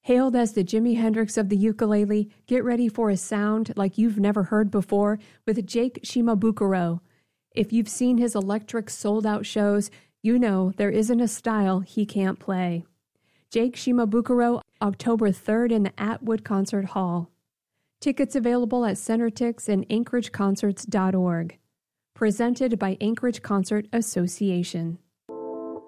Hailed as the Jimi Hendrix of the ukulele, get ready for a sound like you've never heard before with Jake Shimabukuro. If you've seen his electric sold-out shows, you know there isn't a style he can't play. Jake Shimabukuro, October 3rd in the Atwood Concert Hall. Tickets available at CenterTix and AnchorageConcerts.org. Presented by Anchorage Concert Association.